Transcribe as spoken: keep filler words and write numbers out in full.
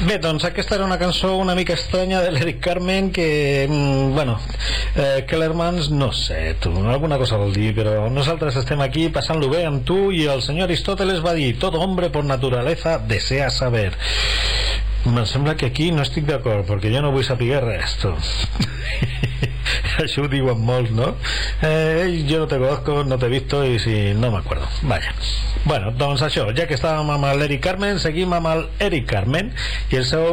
Bé, doncs aquesta era una cançó una mica estranya de l'Eric Carmen que, mm, bueno, eh, Kellermans, no sé, tu, alguna cosa vol dir, però nosaltres estem aquí passant-lo bé amb tu, i el senyor Aristòteles va dir: todo hombre por naturaleza desea saber. Em sembla que aquí no estic d'acord, perquè jo no vull saber res, tu. Això ho diuen molts, ¿no? Eh, yo no te conozco, no te he visto y si no me acuerdo. Vaya. Bueno, doncs això, ja que estàvem amb l'Eric Carmen, seguim amb l'Eric Carmen i el seu